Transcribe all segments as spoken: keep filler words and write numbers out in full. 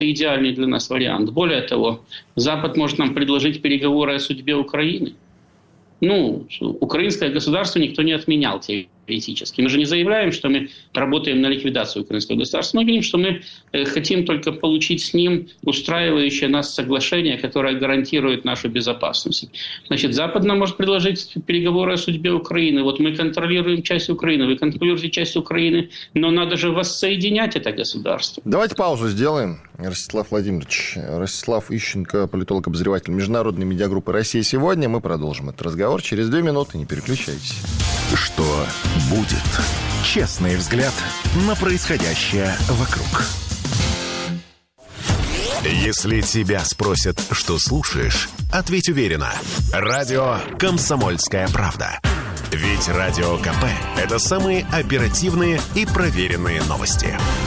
идеальный для нас вариант. Более того, Запад может нам предложить переговоры о судьбе Украины. Ну, украинское государство никто не отменял теоретически. Мы же не заявляем, что мы работаем на ликвидацию украинского государства. Мы говорим, что мы хотим только получить с ним устраивающее нас соглашение, которое гарантирует нашу безопасность. Значит, Запад нам может предложить переговоры о судьбе Украины. Вот мы контролируем часть Украины, вы контролируете часть Украины, но надо же воссоединять это государство. Давайте паузу сделаем. Ростислав Владимирович, Ростислав Ищенко, политолог-обозреватель международной медиагруппы «Россия сегодня». Мы продолжим этот разговор через две минуты. Не переключайтесь. Что будет? Честный взгляд на происходящее вокруг. Если тебя спросят, что слушаешь, ответь уверенно. Радио «Комсомольская правда». Ведь Радио КП – это самые оперативные и проверенные новости.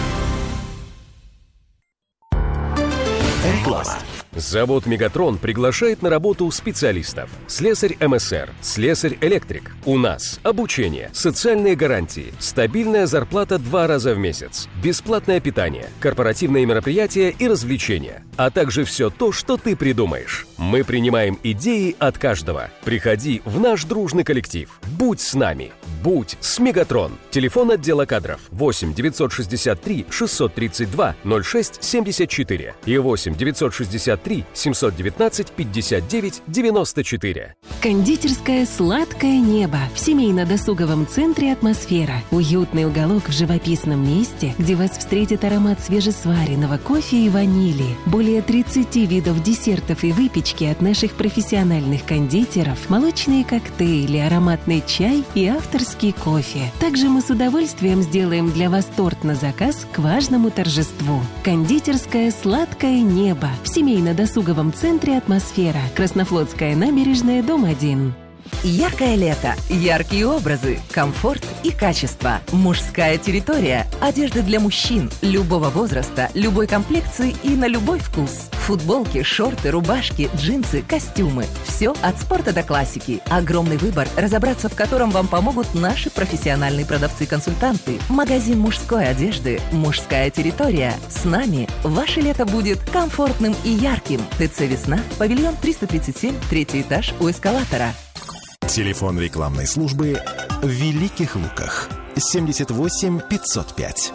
Реклама. Завод «Мегатрон» приглашает на работу специалистов. Слесарь эм эс эр, слесарь-электрик. У нас обучение, социальные гарантии, стабильная зарплата два раза в месяц, бесплатное питание, корпоративные мероприятия и развлечения, а также все то, что ты придумаешь. Мы принимаем идеи от каждого. Приходи в наш дружный коллектив. Будь с нами. Будь с «Мегатрон». Телефон отдела кадров восемь девятьсот шестьдесят три шестьсот тридцать два ноль шесть семьдесят четыре и восемь девятьсот шестьдесят три семьсот девятнадцать пятьдесят девять девяносто четыре. Кондитерское «Сладкое небо» в семейно-досуговом центре «Атмосфера». Уютный уголок в живописном месте, где вас встретит аромат свежесваренного кофе и ванили. Более тридцати видов десертов и выпечки от наших профессиональных кондитеров, молочные коктейли, ароматный чай и авторский кофе. Также мы с удовольствием сделаем для вас торт на заказ к важному торжеству. Кондитерское «Сладкое небо» в семейно-досуговом центре «Атмосфера». Краснофлотская набережная, дом один. Яркое лето, яркие образы, комфорт и качество. Мужская территория. Одежда для мужчин любого возраста, любой комплекции и на любой вкус. Футболки, шорты, рубашки, джинсы, костюмы. Все от спорта до классики. Огромный выбор, разобраться в котором вам помогут наши профессиональные продавцы-консультанты. Магазин мужской одежды «Мужская территория». С нами ваше лето будет комфортным и ярким. ТЦ «Весна», павильон триста тридцать семь, третий этаж у эскалатора. Телефон рекламной службы в Великих Луках. семьдесят восемь пятьсот пять.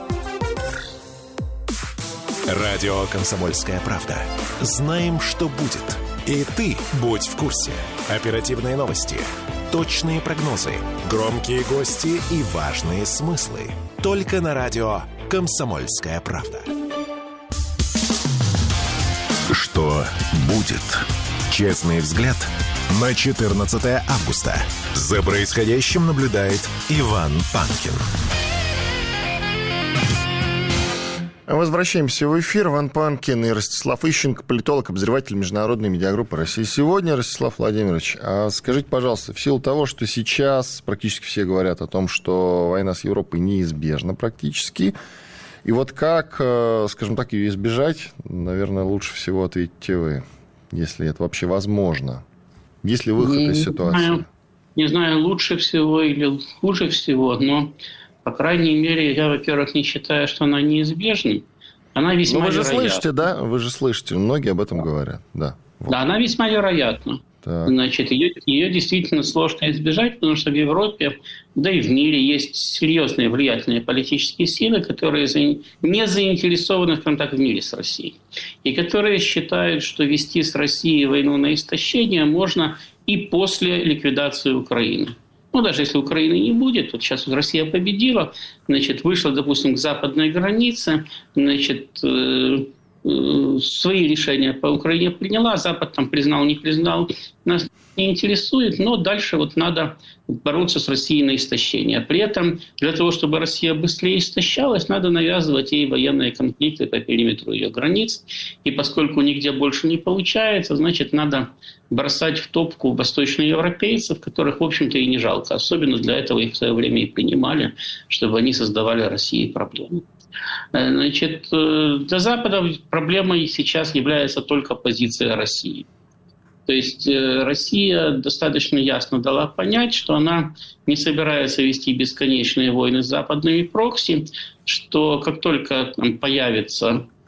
Радио «Комсомольская правда». Знаем, что будет. И ты будь в курсе. Оперативные новости, точные прогнозы, громкие гости и важные смыслы. Только на радио «Комсомольская правда». Что будет? Честный взгляд на четырнадцатое августа. За происходящим наблюдает Иван Панкин. Возвращаемся в эфир. Иван Панкин и Ростислав Ищенко, политолог, обозреватель международной медиагруппы «Россия сегодня». Ростислав Владимирович, а скажите, пожалуйста, в силу того, что сейчас практически все говорят о том, что война с Европой неизбежна практически, и вот как, скажем так, ее избежать, наверное, лучше всего ответите вы, если это вообще возможно. Есть ли выход из ситуации? Не знаю, не знаю, лучше всего или хуже всего, но, по крайней мере, я, во-первых, не считаю, что она неизбежна. Она весьма вероятна. Вы же вероятна. слышите, да? Вы же слышите, многие об этом говорят. Да, вот. Да, она весьма вероятна. Так. Значит, ее, ее действительно сложно избежать, потому что в Европе, да и в мире есть серьезные влиятельные политические силы, которые не заинтересованы, скажем так, в мире с Россией. И которые считают, что вести с Россией войну на истощение можно и после ликвидации Украины. Ну, даже если Украины не будет, вот сейчас Россия победила, значит, вышла, допустим, к западной границе, значит, э- свои решения по Украине приняла, Запад там признал, не признал, нас не интересует, но дальше вот надо бороться с Россией на истощение. При этом для того, чтобы Россия быстрее истощалась, надо навязывать ей военные конфликты по периметру ее границ. И поскольку нигде больше не получается, значит, надо бросать в топку восточноевропейцев, которых, в общем-то, и не жалко. Особенно для этого их в свое время и принимали, чтобы они создавали России проблемы. Значит, для Запада проблемой сейчас является только позиция России. То есть Россия достаточно ясно дала понять, что она не собирается вести бесконечные войны с западными прокси, что как только там появится